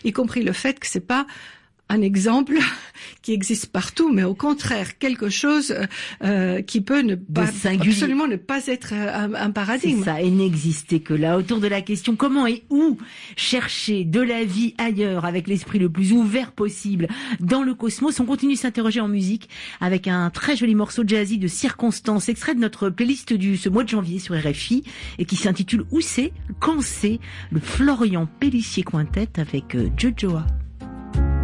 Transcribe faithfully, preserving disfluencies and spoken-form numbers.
y compris le fait que c'est pas un exemple qui existe partout, mais au contraire quelque chose euh, qui peut ne pas absolument ne pas être un, un paradigme. C'est ça, et n'exister que là. Autour de la question comment et où chercher de la vie ailleurs avec l'esprit le plus ouvert possible dans le cosmos, on continue de s'interroger en musique avec un très joli morceau jazzy de Circonstance, extrait de notre playlist du ce mois de janvier sur R F I et qui s'intitule Où c'est, quand c'est, le Florian Pélissier Quintet avec Jojoa.